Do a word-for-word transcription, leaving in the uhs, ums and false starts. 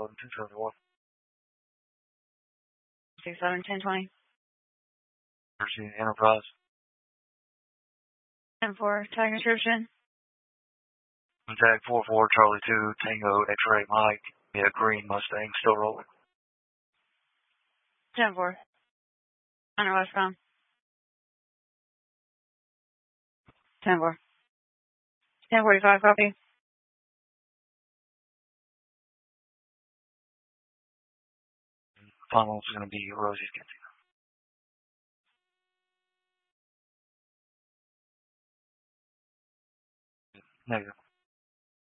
eleven two seventy-one. six seven ten twenty. Jersey Enterprise. ten four, tag description. Tag four four Charlie two, Tango X-Ray Mike. Yeah, green Mustang, still rolling. ten four. Under westbound. ten four. ten forty-five, copy. Final is going to be Rosie's Cantina. Negative.